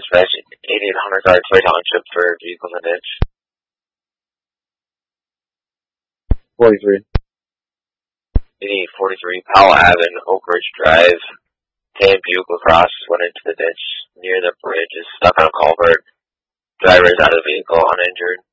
dispatch 8800 guard Troy Township for vehicle in the ditch. 43. 8843 Powell Avenue, Oak Ridge Drive. Tan Bugle Cross went into the ditch near the bridge, is stuck on a culvert. Driver is out of the vehicle, uninjured.